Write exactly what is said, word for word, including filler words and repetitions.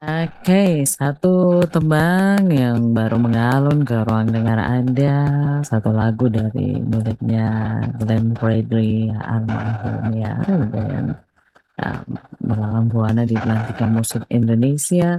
Oke, satu tembang yang baru mengalun ke ruang dengar Anda, satu lagu dari miliknya Glenn Fredly almarhum ya, dan, mmm, melanglang buana di belantika musik Indonesia.